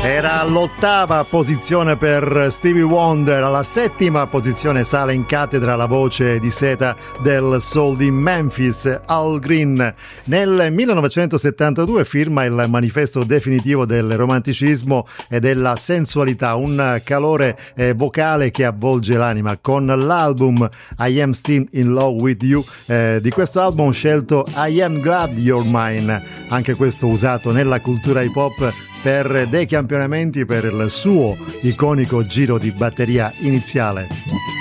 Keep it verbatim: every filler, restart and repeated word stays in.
Era all'ottava posizione per Stevie Wonder, alla settima posizione sale in cattedra la voce di seta del soul di Memphis, Al Green. Nel millenovecentosettantadue firma il manifesto definitivo del romanticismo e della sensualità, un calore eh, vocale che avvolge l'anima. Con l'album I Am Still in Love With You, eh, di questo album scelto I Am Glad You're Mine, anche questo usato nella cultura hip hop per dei campionamenti per il suo iconico giro di batteria iniziale.